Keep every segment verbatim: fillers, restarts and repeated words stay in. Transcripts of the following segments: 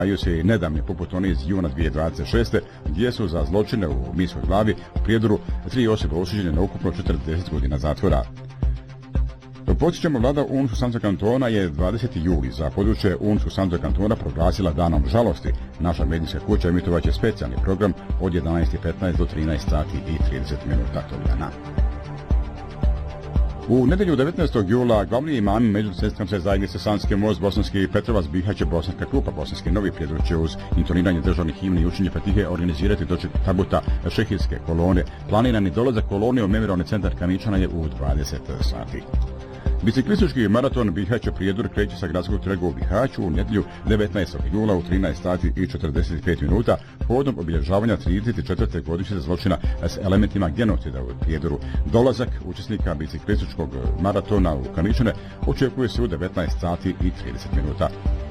Aju se i nedavni poput one iz juna dvije tisuće dvadeset šeste gdje su za zločine u Minskoj glavi u Prijedoru tri osobe osuđene na ukupno četrdeset godina zatvora. Podsjećamo, vlada Unsko-Sanskog kantona je dvadeseti juli za područje Unsko-Sanskog kantona proglasila danom žalosti. Naša medijska kuća emitovaće specijalni program od jedanaest i petnaest do trinaest sati i trideset minuta tog dana. U nedjelju devetnaestog jula glavni imami Međusestamske zajednice Sanski most, Bosanski Petrovac, Bihać, Bosanska Krupa, Bosanski Novi Prijedor će uz intoniranje državnih himni i učenje fatihe organizirati doček tabuta šehijske kolone. Planirani dolazak kolone u memorijalni centar Kaničana je u dvadeset sati. Biciklistički maraton Bihać-Prijedor kreće sa gradskog trga u Bihaću u nedjelju devetnaestog jula u trinaest sati i četrdeset pet minuta povodom obilježavanja trideset četvrte godišnjice zločina s elementima genocida u Prijedoru. Dolazak učesnika biciklističkog maratona u Kaničane očekuje se u devetnaest sati i trideset minuta.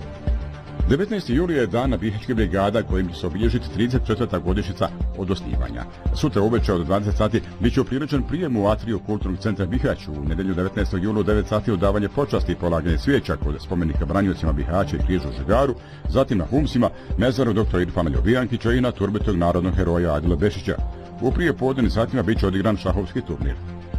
devetnaesti juli je dan Bihaćke brigada kojim će se obilježiti trideset četvrta godišnjica od osnivanja. Sutra uveče od dvadeset sati bit će upriličen prijem u atriju Kulturnog centra Bihać. U nedjelju devetnaestog jula u devet sati odavanje počasti i polaganje svijeća kod spomenika branjocima Bihaća i križu u Žigaru, zatim na Humsima, mezaru doktora Irfana Ljobijankića i na turbi tog narodnog heroja Adila Bešića. U prijepodnevnim satima bit će odigran šahovski turnir.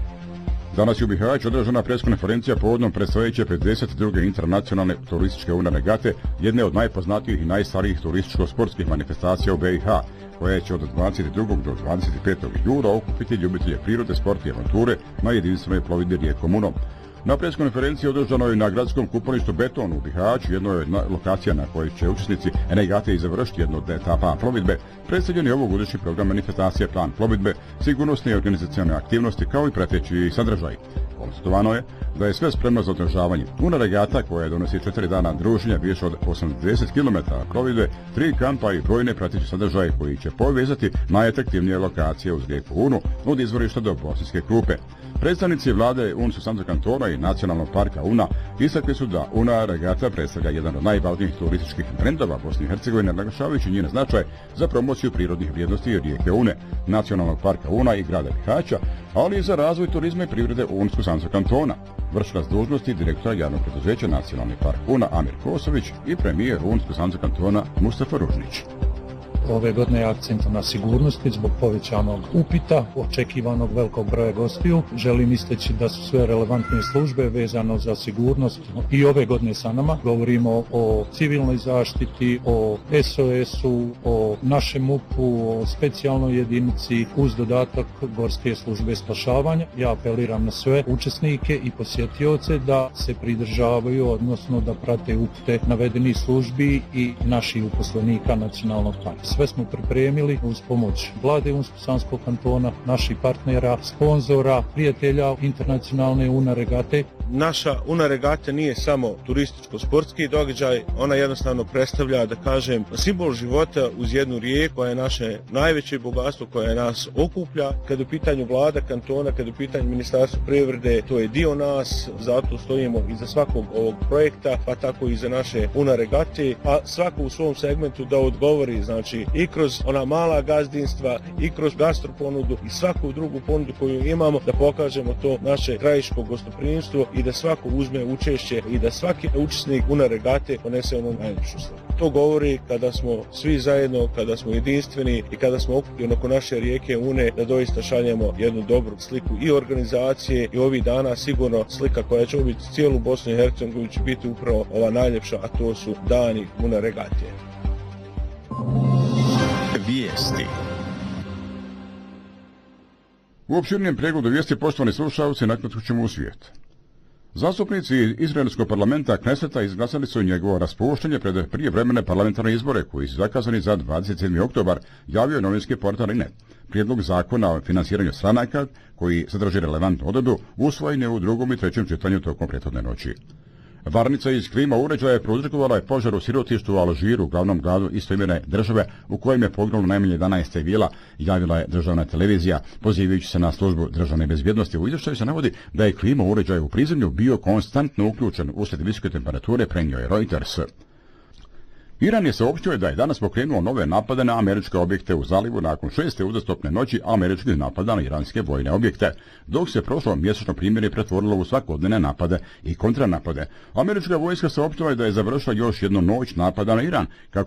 Danas je u Bihaću održana preskonferencija povodom predstojeće pedeset druge internacionalne turističke UNA regate, jedne od najpoznatijih i najstarijih turističko-sportskih manifestacija u B i H, koja će od dvadeset drugog do dvadeset petog jula okupiti ljubitelje prirode, sporta i avanture na jedinstvenoj plovidbi rijekom Unom. Na preskonferenciji održano je na gradskom kupalištu Beton u Bihaću, jedno je lokacija na kojoj će učesnici regate i završiti jednu od etapa plovidbe. Predstavljen je ovogodišnji program manifestacije, plan plovidbe, sigurnosne i organizacione aktivnosti kao i prateći sadržaj. Konstatovano je da je sve spremno za održavanje. UNA regata koja donosi četiri dana druženja više od osamdeset kilometara plovidbe, tri kampa i brojne prateći sadržaje koji će povezati najatraktivnije lokacije uz rijeku Unu od izvorišta do Bosanske Krupe. Predstavnici vlade Unsko-Sanskog kantona i Nacionalnog parka Una istakli su da UNA regata predstavlja jedan od najvažnijih turističkih brendova Bosne i Hercegovine, naglašavajući njen značaj za promociju prirodnih vrijednosti rijeke Une, Nacionalnog parka Una i grada Bihaća, ali i za razvoj turizma i privrede Unsko-Sanskog kantona. Vršilac dužnosti direktora javnog preduzeća Nacionalni park Una Amir Kosović i premijer Unsko-Sanskog kantona Mustafa Ružnić. Ove godine je akcent na sigurnosti zbog povećanog upita, očekivanog velikog broja gostiju. Želim istaći da su sve relevantne službe vezano za sigurnost i ove godine sa nama. Govorimo o civilnoj zaštiti, o S O S-u, o našem M U P-u, o specijalnoj jedinici uz dodatak Gorske službe spašavanja. Ja apeliram na sve učesnike i posjetioce da se pridržavaju, odnosno da prate upute navedenih službi i naših uposlenika Nacionalnog parka. Sve smo pripremili uz pomoć vlade Unsko-Sanskog kantona, naših partnera, sponzora, prijatelja internacionalne UNA regate. Naša UNA regata nije samo turističko-sportski događaj, ona jednostavno predstavlja, da kažem, simbol života uz jednu rijeku koja je naše najveće bogatstvo, koja nas okuplja. Kad u pitanju vlada kantona, kad u pitanju Ministarstva privrede, to je dio nas, zato stojimo iza svakog ovog projekta, pa tako i za naše UNA regate, a svako u svom segmentu da odgovori, znači i kroz ona mala gazdinstva, i kroz gastroponudu i svaku drugu ponudu koju imamo, da pokažemo to naše krajiško gostoprimstvo i da svako uzme učešće i da svaki učesnik UNA regate ponese ono najljepšu slavu. To govori kada smo svi zajedno, kada smo jedinstveni i kada smo okupljeni oko naše rijeke Une, da doista šaljemo jednu dobru sliku i organizacije i ovih dana sigurno slika koja će ubiti cijelu Bosnu i Hercegovinu će biti upravo ova najljepša, a to su dani UNA regate. Vijesti. U opširnijem pregledu vijesti, poštovani slušalci, nakratko ćemo u svijet. Zastupnici izraelskog parlamenta Kneseta izglasali su njegovo raspuštanje pred prijevremene parlamentarne izbore koji su zakazani za dvadeset sedmi oktobar, javio je novinski portal I N E. Prijedlog zakona o financiranju stranaka, koji sadrži relevantnu odredbu, usvojen je u drugom i trećem čitanju tokom prethodne noći. Varnica iz klima uređaja prouzrokovala je požar u sirotištu u Alžiru, glavnom gradu istoimene države, u kojem je poginulo najmanje jedanaest civila, javila je državna televizija. Pozivajući se na službu državne bezbjednosti, u izvještaju se navodi da je klima uređaj u prizemlju bio konstantno uključen uslijed visoke temperature, prenio je Reuters. Iran je saopštio da je danas pokrenuo nove napade na američke objekte u zalivu nakon šeste uzastopne noći američkih napada na iranske vojne objekte, dok se prošlo mjesečno primjeri pretvorilo u svakodnevne napade i kontranapade. Američka vojska saopštila je da je završila još jednu noć napada na Iran, kako